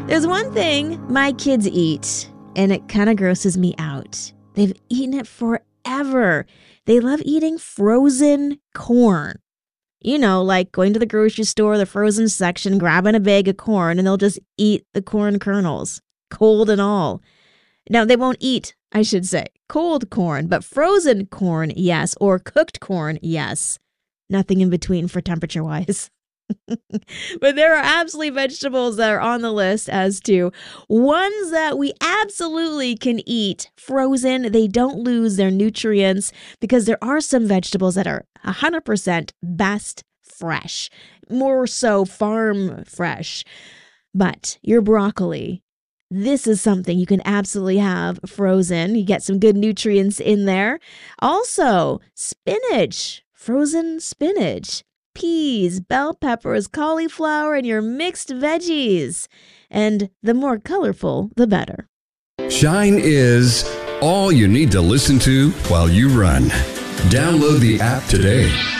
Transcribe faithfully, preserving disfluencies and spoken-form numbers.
There's one thing my kids eat, and it kind of grosses me out. They've eaten it forever. They love eating frozen corn. You know, like going to the grocery store, the frozen section, grabbing a bag of corn, and they'll just eat the corn kernels, cold and all. Now, they won't eat, I should say, cold corn, but frozen corn, yes, or cooked corn, yes. Nothing in between for temperature-wise. But there are absolutely vegetables that are on the list as to ones that we absolutely can eat frozen. They don't lose their nutrients because there are some vegetables that are one hundred percent best fresh, more so farm fresh. But your broccoli, this is something you can absolutely have frozen. You get some good nutrients in there. Also, spinach, frozen spinach. Peas, bell peppers, cauliflower, and your mixed veggies. And the more colorful, the better. Shine is all you need to listen to while you run. Download the app today.